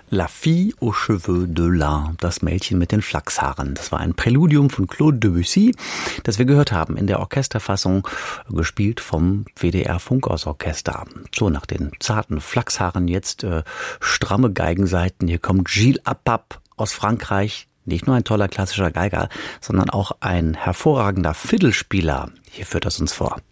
La fille aux cheveux de lin, das Mädchen mit den Flachshaaren. Das war ein Präludium von Claude Debussy, das wir gehört haben in der Orchesterfassung, gespielt vom WDR Funkhausorchester. So, nach den zarten Flachshaaren jetzt stramme Geigensaiten. Hier kommt Gilles Apap aus Frankreich. Nicht nur ein toller klassischer Geiger, sondern auch ein hervorragender Fiddlespieler. Hier führt das uns vor.